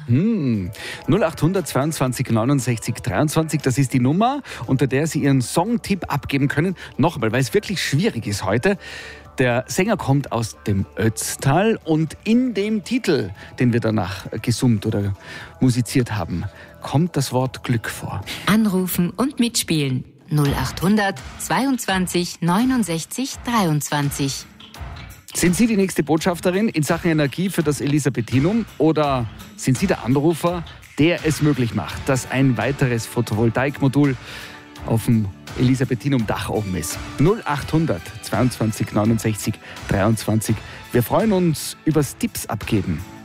0800 22 69 23, das ist die Nummer, unter der Sie Ihren Songtipp abgeben können. Nochmal, weil es wirklich schwierig ist heute. Der Sänger kommt aus dem Ötztal und in dem Titel, den wir danach gesummt oder musiziert haben, kommt das Wort Glück vor. Anrufen und mitspielen. 0800 22 69 23. Sind Sie die nächste Botschafterin in Sachen Energie für das Elisabethinum oder sind Sie der Anrufer, der es möglich macht, dass ein weiteres Photovoltaikmodul auf dem Elisabethinum-Dach oben ist? 0800 22 69 23. Wir freuen uns übers Tipps abgeben.